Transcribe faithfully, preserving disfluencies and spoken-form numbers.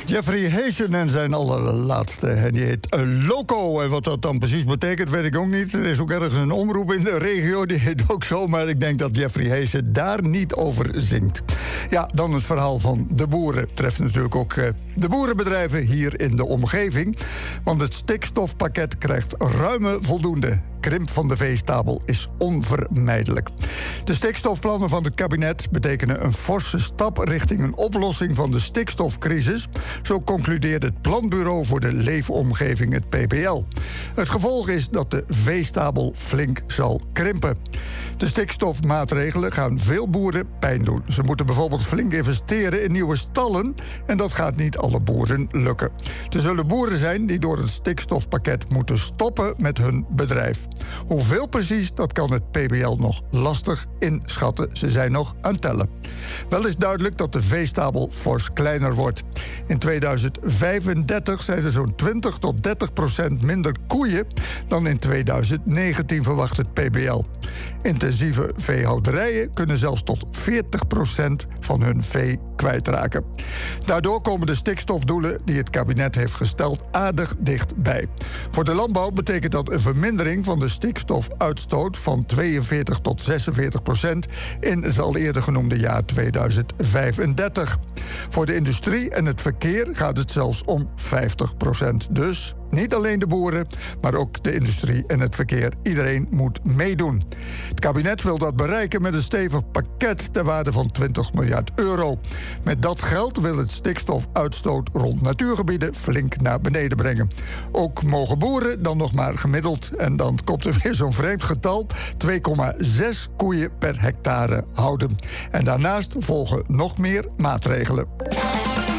Jeffrey Hazen en zijn allerlaatste. En die heet Loco. En wat dat dan precies betekent, weet ik ook niet. Er is ook ergens een omroep in de regio, die heet ook zo. Maar ik denk dat Jeffrey Hazen daar niet over zingt. Ja, dan het verhaal van de boeren. Treft natuurlijk ook uh, de boerenbedrijven hier in de omgeving. Want het stikstofpakket krijgt ruime voldoende. Krimp van de veestabel is onvermijdelijk. De stikstofplannen van het kabinet betekenen een forse stap richting een oplossing van de stikstofcrisis. Zo concludeert het Planbureau voor de Leefomgeving, het P B L. Het gevolg is dat de veestabel flink zal krimpen. De stikstofmaatregelen gaan veel boeren pijn doen. Ze moeten bijvoorbeeld flink investeren in nieuwe stallen en dat gaat niet alle boeren lukken. Er zullen boeren zijn die door het stikstofpakket moeten stoppen met hun bedrijf. Hoeveel precies, dat kan het P B L nog lastig inschatten. Ze zijn nog aan het tellen. Wel is duidelijk dat de veestabel fors kleiner wordt. In tweeduizend vijfendertig zijn er zo'n twintig tot dertig procent minder koeien dan in tweeduizend negentien, verwacht het P B L. Intensieve veehouderijen kunnen zelfs tot veertig procent van hun vee kwijtraken. Daardoor komen de stikstofdoelen die het kabinet heeft gesteld aardig dichtbij. Voor de landbouw betekent dat een vermindering van de stikstofuitstoot van tweeënveertig tot zesenveertig procent in het al eerder genoemde jaar tweeduizend vijfendertig. Voor de industrie en het verkeer gaat het zelfs om vijftig procent. Dus niet alleen de boeren, maar ook de industrie en het verkeer. Iedereen moet meedoen. Het kabinet wil dat bereiken met een stevig pakket ter waarde van twintig miljard euro. Met dat geld wil het stikstofuitstoot rond natuurgebieden flink naar beneden brengen. Ook mogen boeren dan nog maar gemiddeld, en dan komt er weer zo'n vreemd getal, twee komma zes koeien per hectare houden. En daarnaast volgen nog meer maatregelen.